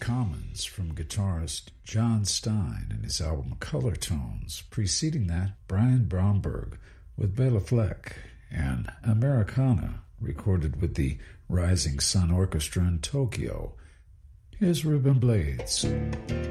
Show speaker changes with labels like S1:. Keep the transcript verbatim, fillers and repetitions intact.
S1: Commons from guitarist John Stein and his album Color Tones. Preceding that, Brian Bromberg with Bela Fleck, and Americana, recorded with the Rising Sun Orchestra in Tokyo. Here's Ruben Blades.